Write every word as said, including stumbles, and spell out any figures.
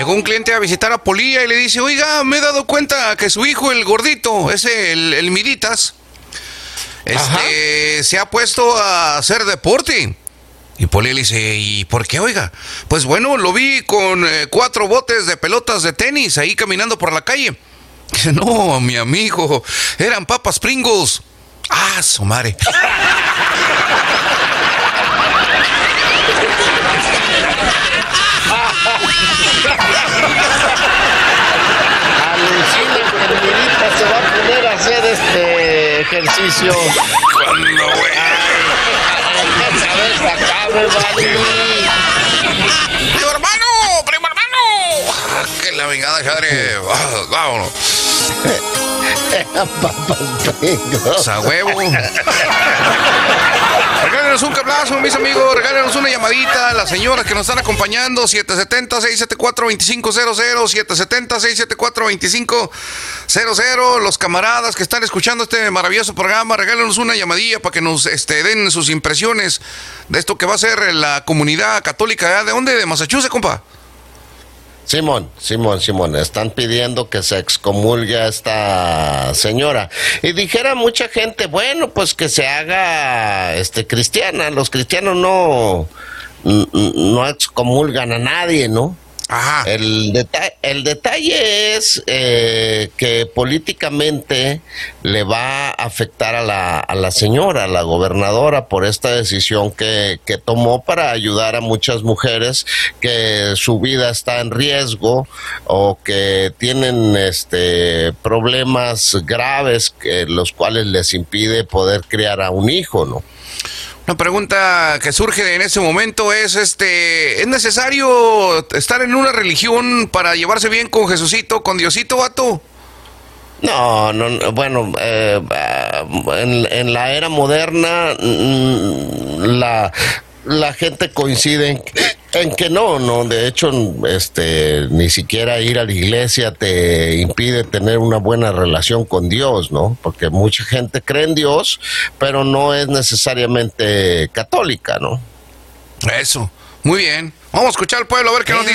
llegó un cliente a visitar a Polilla y le dice, oiga, me he dado cuenta que su hijo, el gordito, ese, el, el Miditas, este, se ha puesto a hacer deporte. Y Polilla le dice, ¿y por qué, oiga? Pues bueno, lo vi con eh, cuatro botes de pelotas de tenis ahí caminando por la calle. Dice, no, mi amigo, eran papas Pringles. Ah, su madre. Alucina que el Mirita se va a poner a hacer este ejercicio. Cuando, güey. A ver, se acabe, vale. ¡Primo hermano! ¡Primo hermano! Ah, ¡que la vengada, madre! Ah, vámonos. Papas Pringles. A huevo. Regálenos un cablazo, mis amigos. Regálenos una llamadita. Las señoras que nos están acompañando. siete siete cero, seis siete cuatro, dos cinco cero cero. siete siete cero, seis siete cuatro, dos cinco cero cero. Los camaradas que están escuchando este maravilloso programa, regálenos una llamadilla para que nos este, den sus impresiones de esto que va a ser la comunidad católica. ¿De dónde? ¿De Massachusetts, compa? Simón, Simón, Simón, están pidiendo que se excomulgue a esta señora. Y dijera mucha gente, bueno, pues que se haga este cristiana. Los cristianos no, no excomulgan a nadie, ¿no? Ajá. El, deta- el detalle es eh, que políticamente le va a afectar a la, a la señora, a la gobernadora, por esta decisión que, que tomó para ayudar a muchas mujeres que su vida está en riesgo o que tienen este problemas graves que, los cuales les impide poder criar a un hijo, ¿no? Una pregunta que surge en ese momento es, este, ¿es necesario estar en una religión para llevarse bien con Jesucito, con Diosito, vato? No, no, no, bueno, eh, en, en la era moderna la, la gente coincide en, en que no, no, de hecho, este, ni siquiera ir a la iglesia te impide tener una buena relación con Dios, ¿no? Porque mucha gente cree en Dios, pero no es necesariamente católica, ¿no? Eso, muy bien. Vamos a escuchar al pueblo a ver qué nos dice.